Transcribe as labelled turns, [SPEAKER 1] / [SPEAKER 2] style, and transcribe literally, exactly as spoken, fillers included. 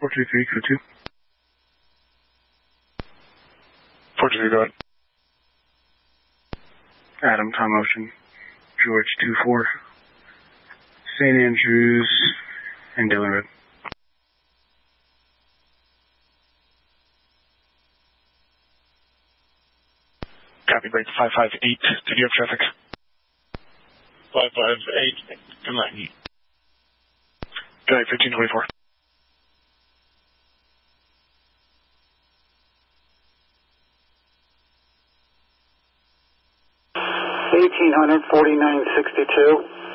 [SPEAKER 1] four two three, code two.
[SPEAKER 2] four two three, go ahead.
[SPEAKER 1] Adam, Tom Ocean, George two four, Saint Andrews, and Dillon Road.
[SPEAKER 2] Copy, break five five eight. Did you have traffic?
[SPEAKER 3] five five eight. Good night.
[SPEAKER 2] Good night, fifteen twenty-four.
[SPEAKER 4] eighteen hundred, forty-nine sixty-two.